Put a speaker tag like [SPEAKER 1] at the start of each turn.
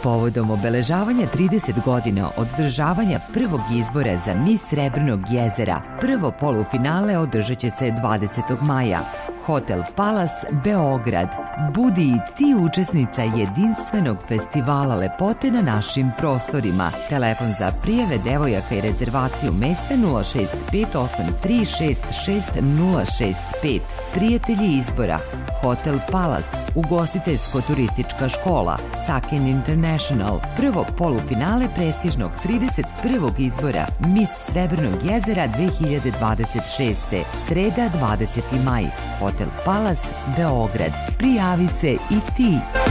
[SPEAKER 1] povodom obeležavanja 30 godina od održavanja prvog izbora za Mis Srebrnog jezera, prvo polufinale održat će se 20. maja. Hotel Palace, Beograd. Budi i ti učesnica jedinstvenog festivala lepote na našim prostorima. Telefon za prijave devojaka i rezervaciju mesta 06583666065. Prijatelji izbora. Hotel Palace, ugostiteljsko-turistička škola, Saken International, prvo polufinale prestižnog 31. izbora Mis Srebrnog jezera 2026. Sreda 20. maj. Hotel Palace, Beograd. Prijavi se i ti.